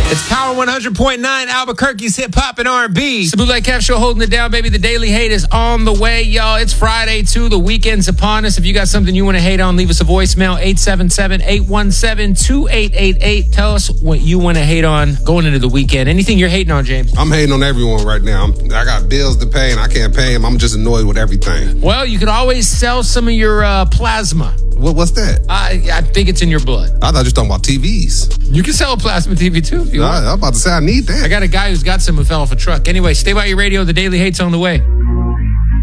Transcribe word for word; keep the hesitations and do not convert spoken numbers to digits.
It's Power one hundred point nine, Albuquerque's hip hop and R and B. It's the Bootleg Kev Show holding it down, baby. The Daily Hate is on the way, y'all. It's Friday, too. The weekend's upon us. If you got something you want to hate on, leave us a voicemail, eight seven seven, eight one seven, two eight eight eight. Tell us what you want to hate on going into the weekend. Anything you're hating on, James? I'm hating on everyone right now. I'm, I got bills to pay, and I can't pay them. I'm just annoyed with everything. Well, you could always sell some of your uh, plasma. What, what's that? I, I think it's in your blood. I thought you were talking about T Vs. You can sell a plasma T V, too, if you Nah, want. I'm about to say I need that. I got a guy who's got some who fell off a truck. Anyway, stay by your radio. The Daily Hate's on the way.